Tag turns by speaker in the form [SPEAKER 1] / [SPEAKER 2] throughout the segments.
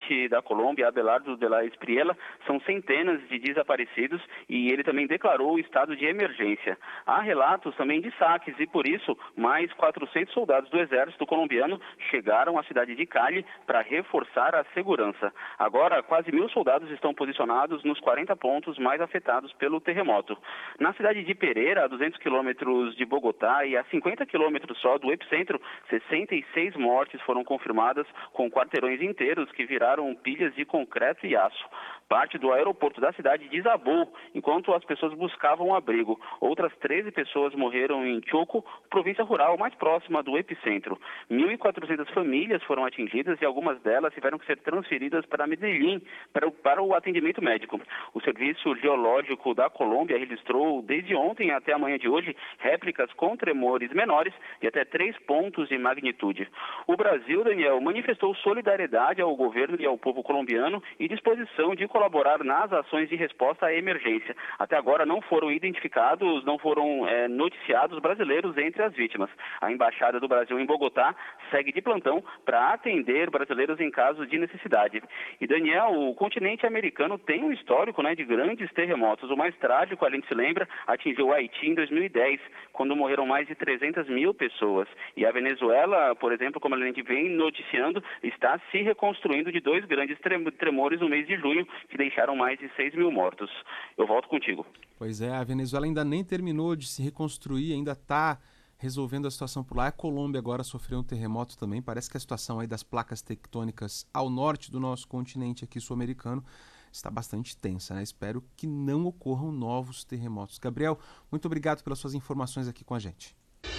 [SPEAKER 1] presidente da Colômbia, Abelardo de la Espriella, são centenas de desaparecidos e ele também declarou o estado de emergência. Há relatos também de saques e, por isso, mais 400 soldados do exército colombiano chegaram à cidade de Cali para reforçar a segurança. Agora, quase 1.000 soldados estão posicionados nos 40 pontos mais afetados pelo terremoto. Na cidade de Pereira, a 200 quilômetros de Bogotá e a 50 quilômetros só do epicentro, 66 mortes foram confirmadas com quarteirões inteiros que viraram pilhas de concreto e aço. Parte do aeroporto da cidade desabou enquanto as pessoas buscavam um abrigo. Outras 13 pessoas morreram em Choco, província rural mais próxima do epicentro. 1.400 famílias foram atingidas e algumas delas tiveram que ser transferidas para Medellín para o atendimento médico. O Serviço Geológico da Colômbia registrou desde ontem até amanhã de hoje réplicas com tremores menores de até 3 pontos de magnitude. O Brasil, Daniel, manifestou solidariedade ao governo e ao povo colombiano e disposição de colaborar nas ações de resposta à emergência. Até agora não foram identificados, não foram noticiados brasileiros entre as vítimas. A Embaixada do Brasil em Bogotá segue de plantão para atender brasileiros em caso de necessidade. E, Daniel, o continente americano tem um histórico de grandes terremotos. O mais trágico, a gente se lembra, atingiu o Haiti em 2010, quando morreram mais de 300.000 pessoas. E a Venezuela, por exemplo, como a gente vem noticiando, está se reconstruindo de 2 grandes tremores no mês de junho, que deixaram mais de 6.000 mortos. Eu volto contigo.
[SPEAKER 2] Pois é, a Venezuela ainda nem terminou de se reconstruir, ainda está resolvendo a situação por lá. A Colômbia agora sofreu um terremoto também. Parece que a situação aí das placas tectônicas ao norte do nosso continente aqui sul-americano está bastante tensa, né? Espero que não ocorram novos terremotos. Gabriel, muito obrigado pelas suas informações aqui com a gente.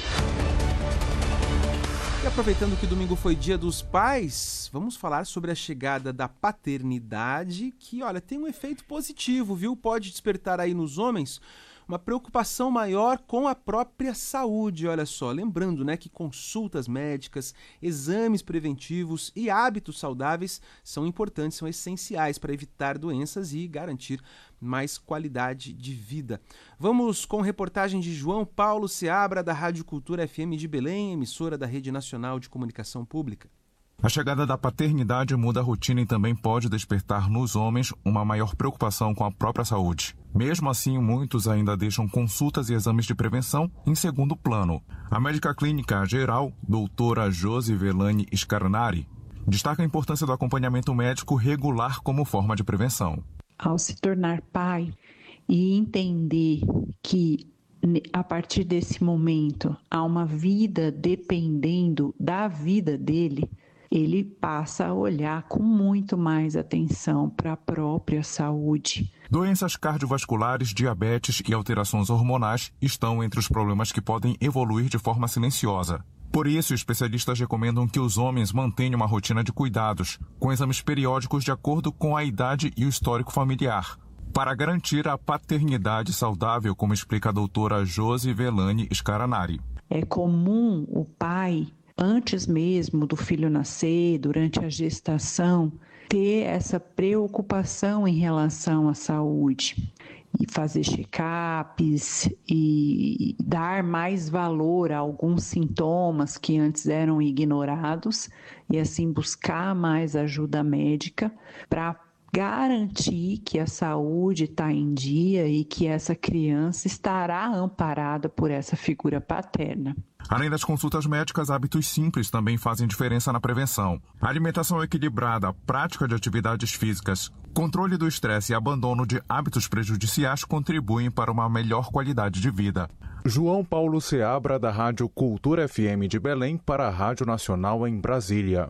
[SPEAKER 2] E aproveitando que domingo foi Dia dos Pais, vamos falar sobre a chegada da paternidade, que, olha, tem um efeito positivo, viu? Pode despertar aí nos homens uma preocupação maior com a própria saúde, olha só. Lembrando, que consultas médicas, exames preventivos e hábitos saudáveis são importantes, são essenciais para evitar doenças e garantir mais qualidade de vida. Vamos com reportagem de João Paulo Seabra, da Rádio Cultura FM de Belém, emissora da Rede Nacional de Comunicação Pública.
[SPEAKER 3] A chegada da paternidade muda a rotina e também pode despertar nos homens uma maior preocupação com a própria saúde. Mesmo assim, muitos ainda deixam consultas e exames de prevenção em segundo plano. A médica clínica geral, doutora Josi Velani Scarnari, destaca a importância do acompanhamento médico regular como forma de prevenção.
[SPEAKER 4] Ao se tornar pai e entender que a partir desse momento há uma vida dependendo da vida dele, ele passa a olhar com muito mais atenção para a própria saúde.
[SPEAKER 3] Doenças cardiovasculares, diabetes e alterações hormonais estão entre os problemas que podem evoluir de forma silenciosa. Por isso, especialistas recomendam que os homens mantenham uma rotina de cuidados, com exames periódicos de acordo com a idade e o histórico familiar, para garantir a paternidade saudável, como explica a doutora Josi Velani Scarnari.
[SPEAKER 4] É comum o pai, antes mesmo do filho nascer, durante a gestação, ter essa preocupação em relação à saúde e fazer check-ups e dar mais valor a alguns sintomas que antes eram ignorados e assim buscar mais ajuda médica para garantir que a saúde está em dia e que essa criança estará amparada por essa figura paterna.
[SPEAKER 3] Além das consultas médicas, hábitos simples também fazem diferença na prevenção. A alimentação equilibrada, prática de atividades físicas, controle do estresse e abandono de hábitos prejudiciais contribuem para uma melhor qualidade de vida. João Paulo Seabra, da Rádio Cultura FM de Belém, para a Rádio Nacional em Brasília.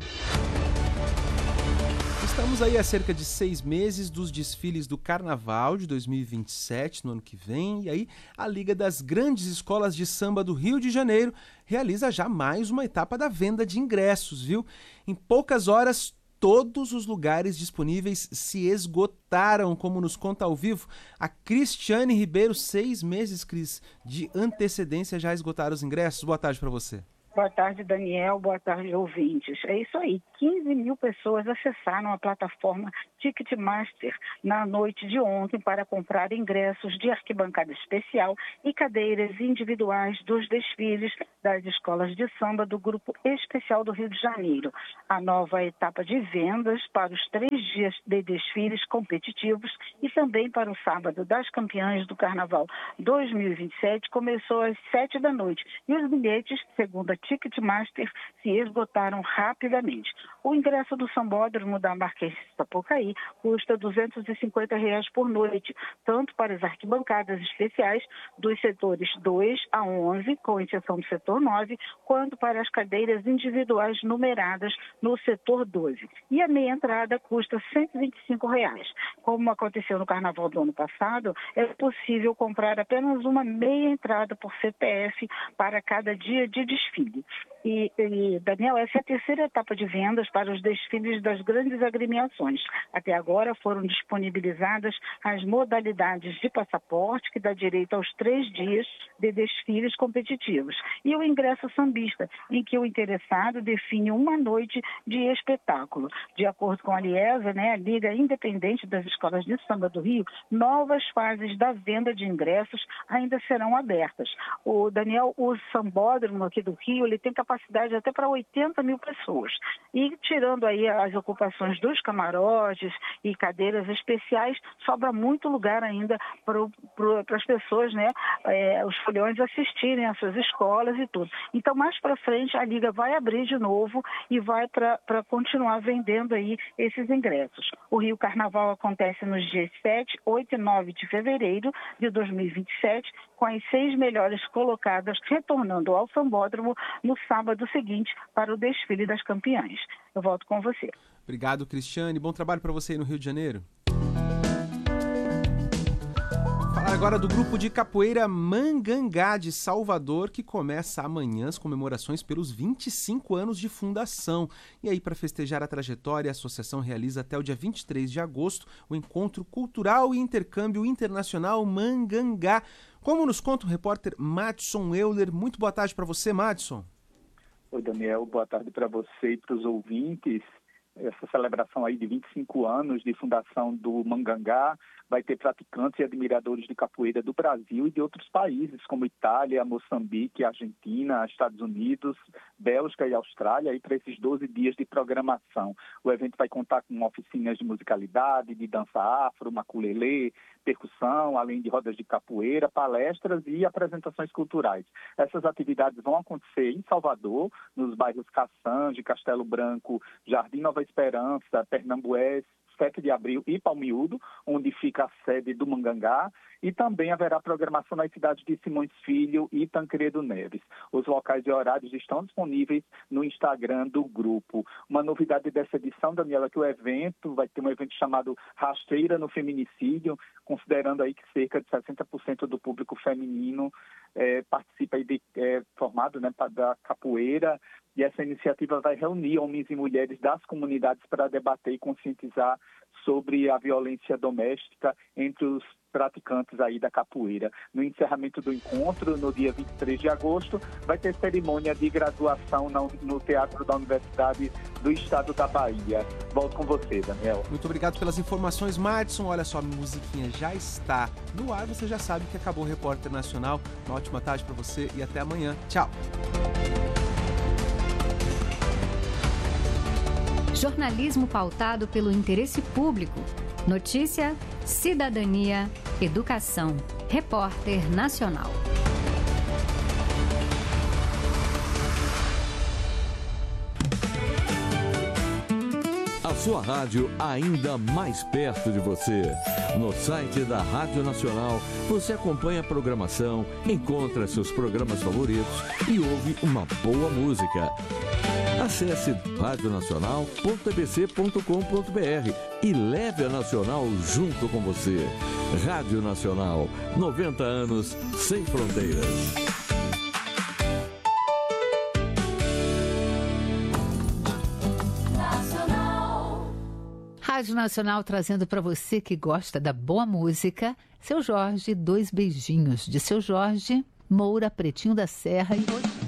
[SPEAKER 2] Estamos aí há cerca de 6 meses dos desfiles do Carnaval de 2027, no ano que vem, e aí a Liga das Grandes Escolas de Samba do Rio de Janeiro realiza já mais uma etapa da venda de ingressos, viu? Em poucas horas, todos os lugares disponíveis se esgotaram, como nos conta ao vivo a Cristiane Ribeiro. 6 meses, Cris, de antecedência já esgotaram os ingressos. Boa tarde para você.
[SPEAKER 5] Boa tarde, Daniel. Boa tarde, ouvintes. É isso aí. 15 mil pessoas acessaram a plataforma Ticketmaster na noite de ontem para comprar ingressos de arquibancada especial e cadeiras individuais dos desfiles das escolas de samba do Grupo Especial do Rio de Janeiro. A nova etapa de vendas para os 3 dias de desfiles competitivos e também para o sábado das campeãs do Carnaval 2027 começou às 7 da noite e os bilhetes, segundo a Ticketmaster, se esgotaram rapidamente. O ingresso do Sambódromo da Marquês de Sapucaí custa R$ 250 por noite, tanto para as arquibancadas especiais dos setores 2 a 11, com exceção do setor 9, quanto para as cadeiras individuais numeradas no setor 12. E a meia entrada custa R$ 125. Como aconteceu no Carnaval do ano passado, é possível comprar apenas uma meia entrada por CPF para cada dia de desfile. E, Daniel, essa é a terceira etapa de vendas para os desfiles das grandes agremiações. Até agora foram disponibilizadas as modalidades de passaporte, que dá direito aos 3 dias de desfiles competitivos, e o ingresso sambista, em que o interessado define uma noite de espetáculo. De acordo com a Liesa, a Liga Independente das Escolas de Samba do Rio, novas fases da venda de ingressos ainda serão abertas. O Daniel, o Sambódromo aqui do Rio, ele tem capacidade até para 80 mil pessoas. E tirando aí as ocupações dos camarotes e cadeiras especiais, sobra muito lugar ainda para as pessoas, os foliões assistirem às suas escolas e tudo. Então, mais para frente, a Liga vai abrir de novo e vai para continuar vendendo aí esses ingressos. O Rio Carnaval acontece nos dias 7, 8 e 9 de fevereiro de 2027, com as 6 melhores colocadas retornando ao Sambódromo no sábado seguinte para o desfile das campeãs. Eu volto com você.
[SPEAKER 2] Obrigado, Cristiane. Bom trabalho para você aí no Rio de Janeiro. Falar agora do grupo de capoeira Mangangá de Salvador, que começa amanhã as comemorações pelos 25 anos de fundação. E aí, para festejar a trajetória, a associação realiza até o dia 23 de agosto o Encontro Cultural e Intercâmbio Internacional Mangangá. Como nos conta o repórter Madison Euler. Muito boa tarde para você, Madison.
[SPEAKER 6] Oi, Daniel. Boa tarde para você e para os ouvintes. Essa celebração aí de 25 anos de fundação do Mangangá vai ter praticantes e admiradores de capoeira do Brasil e de outros países, como Itália, Moçambique, Argentina, Estados Unidos, Bélgica e Austrália, para esses 12 dias de programação. O evento vai contar com oficinas de musicalidade, de dança afro, maculelê, percussão, além de rodas de capoeira, palestras e apresentações culturais. Essas atividades vão acontecer em Salvador, nos bairros Caçange, Castelo Branco, Jardim Nova Esperança, Pernambués, 7 de abril e Palmiúdo, onde fica a sede do Mangangá, e também haverá programação nas cidades de Simões Filho e Tancredo Neves. Os locais e horários estão disponíveis no Instagram do grupo. Uma novidade dessa edição, Daniela, é que o evento vai ter um evento chamado Rasteira no Feminicídio, considerando aí que cerca de 60% do público feminino participa aí formado da capoeira, e essa iniciativa vai reunir homens e mulheres das comunidades para debater e conscientizar sobre a violência doméstica entre os praticantes aí da capoeira. No encerramento do encontro, no dia 23 de agosto, vai ter cerimônia de graduação no Teatro da Universidade do Estado da Bahia. Volto com você, Daniel.
[SPEAKER 2] Muito obrigado pelas informações, Madison. Olha só, a musiquinha já está no ar. Você já sabe que acabou o Repórter Nacional. Uma ótima tarde para você e até amanhã. Tchau.
[SPEAKER 7] Jornalismo pautado pelo interesse público. Notícia, cidadania, educação. Repórter Nacional.
[SPEAKER 8] A sua rádio ainda mais perto de você. No site da Rádio Nacional, você acompanha a programação, encontra seus programas favoritos e ouve uma boa música. Acesse radionacional.tbc.com.br e leve a Nacional junto com você. Rádio Nacional, 90 anos sem fronteiras.
[SPEAKER 7] Rádio Nacional trazendo para você que gosta da boa música, Seu Jorge, 2 beijinhos de Seu Jorge, Moura, Pretinho da Serra e...